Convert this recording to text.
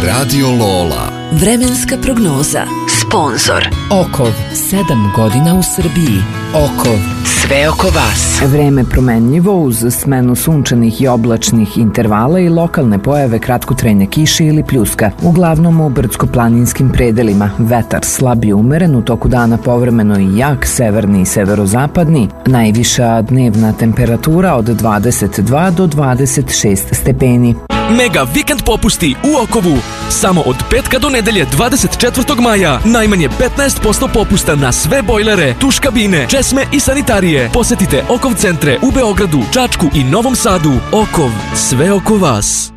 Radio Lola. Vremenska prognoza. Sponzor Okov, 7 godina u Srbiji. Okov, sve oko vas. Vreme promenljivo uz smenu sunčanih i oblačnih intervala i lokalne pojave kratkotrajne kiše ili pljuska. Uglavnom u brdsko-planinskim predelima. Vetar slab i umeren, u toku dana povremeno i jak, severni i severozapadni. Najviša dnevna temperatura od 22 do 26 stepeni. Mega vikend popusti u Okovu. Samo od petka do nedelje 24. maja. Najmanje 15% popusta na sve bojlere, tuš kabine, česme i sanitarije. Posetite Okov centre u Beogradu, Čačku i Novom Sadu. Okov, sve oko vas.